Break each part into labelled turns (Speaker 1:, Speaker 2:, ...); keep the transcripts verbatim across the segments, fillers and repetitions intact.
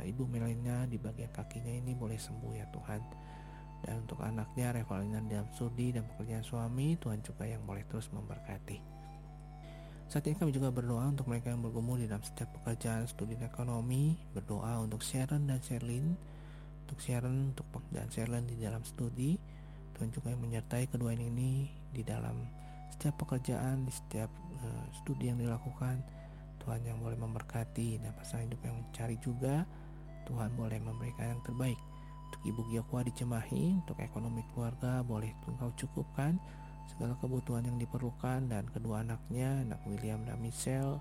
Speaker 1: Ibu Melina di bagian kakinya ini boleh sembuh ya Tuhan. Dan untuk anaknya Revalina dalam studi dan pekerjaan suami, Tuhan juga yang boleh terus memberkati. Saat ini kami juga berdoa untuk mereka yang bergumul di dalam setiap pekerjaan, studi dan ekonomi. Berdoa untuk Sharon dan Sherlyn, untuk Sharon untuk dan Sherlyn di dalam studi. Tuhan juga yang menyertai kedua ini di dalam setiap pekerjaan, di setiap uh, studi yang dilakukan. Tuhan yang boleh memberkati, dan pasangan hidup yang mencari juga Tuhan boleh memberikan yang terbaik. Untuk Ibu Gyokwa di Cimahi, untuk ekonomi keluarga boleh Engkau cukupkan segala kebutuhan yang diperlukan, dan kedua anaknya, anak William dan Michelle,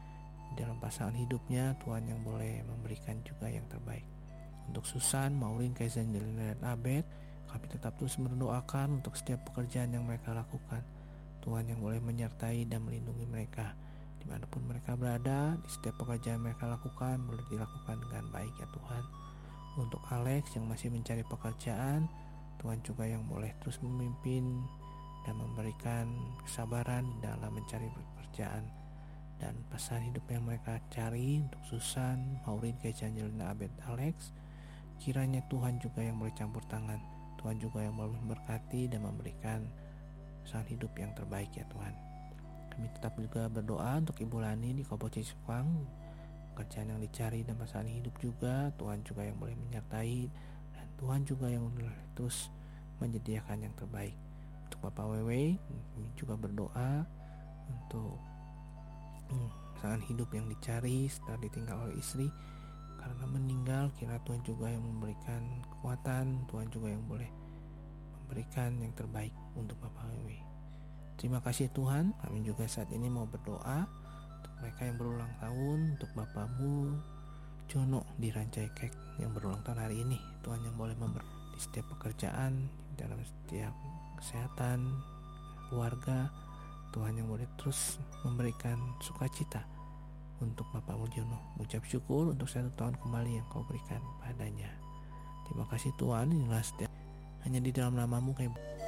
Speaker 1: dalam pasangan hidupnya Tuhan yang boleh memberikan juga yang terbaik. Untuk Susan, Maureen, Kaizen, Jelena, dan Abed, kami tetap terus mendoakan untuk setiap pekerjaan yang mereka lakukan. Tuhan yang boleh menyertai dan melindungi mereka dimanapun mereka berada. Di setiap pekerjaan mereka lakukan boleh dilakukan dengan baik ya Tuhan. Untuk Alex yang masih mencari pekerjaan, Tuhan juga yang boleh terus memimpin dan memberikan kesabaran dalam mencari pekerjaan dan pasangan hidup yang mereka cari. Untuk Susan, Maureen, Keisha, Angelina, Abed, Alex, kiranya Tuhan juga yang boleh campur tangan. Tuhan juga yang boleh memberkati dan memberikan pasangan hidup yang terbaik ya Tuhan. Kami tetap juga berdoa untuk Ibu Lani di Kabupaten Sukang, pekerjaan yang dicari dan pasangan hidup juga Tuhan juga yang boleh menyertai, dan Tuhan juga yang boleh terus menyediakan yang terbaik. Untuk Bapak Wewe, kami juga berdoa untuk hmm, pasangan hidup yang dicari setelah ditinggal oleh istri karena meninggal. Kira Tuhan juga yang memberikan kekuatan, Tuhan juga yang boleh memberikan yang terbaik untuk Bapak Wewe. Terima kasih Tuhan. Kami juga saat ini mau berdoa untuk mereka yang berulang tahun, untuk Bapakmu Jono di Rancai Kek yang berulang tahun hari ini. Tuhan yang boleh memberkati di setiap pekerjaan, dalam setiap kesehatan, keluarga. Tuhan yang boleh terus memberikan sukacita untuk Bapak Mulyono. Ucap syukur untuk satu tahun kembali yang Kau berikan padanya. Terima kasih Tuhan. Inilah setiap hanya di dalam namamu kami